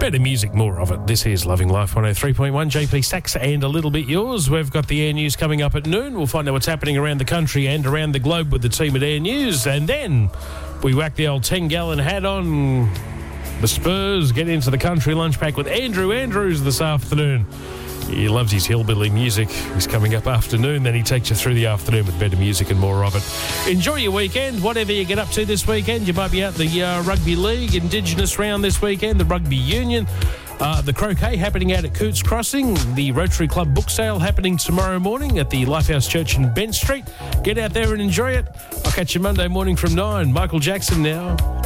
Better music, more of it. This is Loving Life 103.1, JP Sachs and a little bit yours. We've got the Air News coming up at noon. We'll find out what's happening around the country and around the globe with the team at Air News. And then we whack the old 10-gallon hat on. The Spurs get into the country lunch pack with Andrew Andrews this afternoon. He loves his hillbilly music. He's coming up afternoon, then he takes you through the afternoon with better music and more of it. Enjoy your weekend, whatever you get up to this weekend. You might be out the Rugby League Indigenous round this weekend, the Rugby Union, the croquet happening out at Coots Crossing, the Rotary Club book sale happening tomorrow morning at the Lifehouse Church in Bent Street. Get out there and enjoy it. I'll catch you Monday morning from 9. Michael Jackson now.